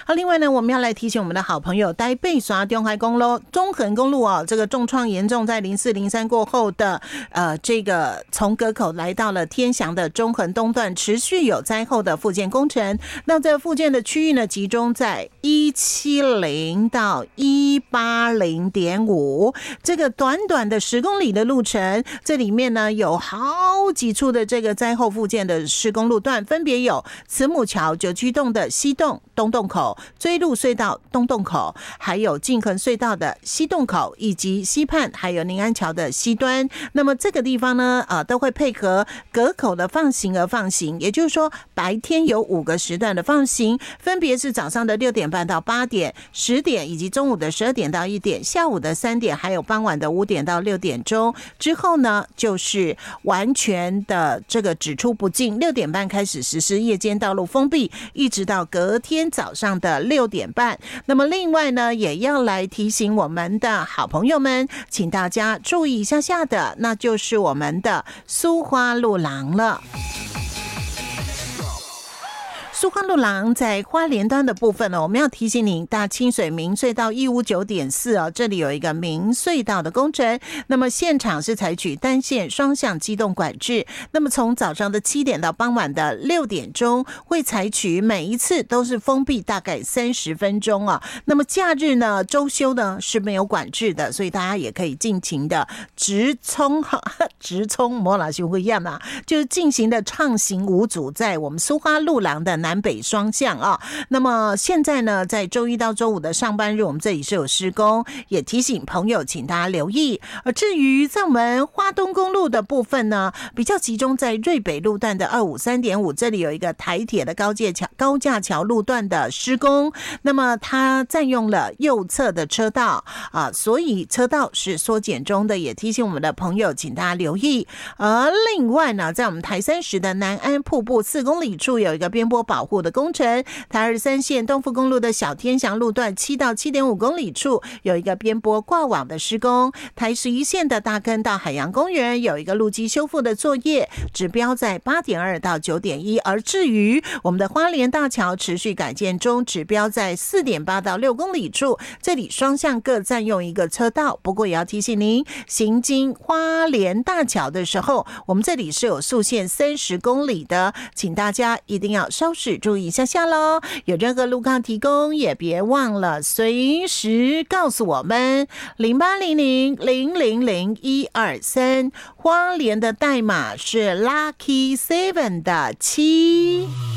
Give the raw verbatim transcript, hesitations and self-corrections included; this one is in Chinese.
好，另外呢，我们要来提醒我们的好朋友，台北刷中海公路、中横公路哦，这个重创严重，在零四零三过后的呃，这个从隔口来到了天祥的中横东段，持续有灾后的复建工程。那这复建的区域呢，集中在一七零到一八零点五这个短短的十公里的路程，这里面呢有好几处的这个灾后复建的施工路段，分别有慈母桥九曲洞的西洞、东洞口、追路隧道东洞口，还有静横隧道的西洞口，以及西畔还有宁安桥的西端。那么这个地方呢，呃，都会配合隔口的放行而放行，也就是说白天有五个时段的放行，分别是早上的六点半到八点、十点，以及中午的十二点到一点、下午的三点，还有傍晚的五点到六点钟。之后呢，就是完全的这个只出不进，六点半开始实施夜间道路封闭，一直到隔天早上的六点半。那么另外呢，也要来提醒我们的好朋友们，请大家注意一下下的，那就是我们的苏花路廊了。苏花路廊在花莲端的部分呢，我们要提醒您，大清水明隧道一五九点四哦，这里有一个明隧道的工程。那么现场是采取单线双向机动管制，那么从早上的七点到傍晚的六点钟，会采取每一次都是封闭大概三十分钟啊。那么假日呢、周休呢是没有管制的，所以大家也可以尽情的直冲直冲摩拉修会一样啊，就是进行的畅行无阻，在我们苏花路廊的南南北双向啊。那么现在呢，在周一到周五的上班日，我们这里是有施工，也提醒朋友请大家留意。而至于在我们花东公路的部分呢，比较集中在瑞北路段的二五三点五，这里有一个台铁的高架桥高架桥路段的施工，那么它占用了右侧的车道啊，所以车道是缩减中的，也提醒我们的朋友请大家留意。而另外呢，在我们台三十的南安瀑布四公里处有一个边坡保护的工程，台二十三线东富公路的小天祥路段七到七点五公里处有一个边坡挂网的施工，台十一线的大坑到海洋公园有一个路基修复的作业，指标在八点二到九点一。而至于我们的花莲大桥持续改建中，指标在四点八到六公里处，这里双向各占用一个车道。不过也要提醒您，行经花莲大桥的时候，我们这里是有速限三十公里的，请大家一定要稍事注意一下下咯。有任何路况提供，也别忘了随时告诉我们零八零零零零零一二三，花莲的代码是 Lucky Seven 的七。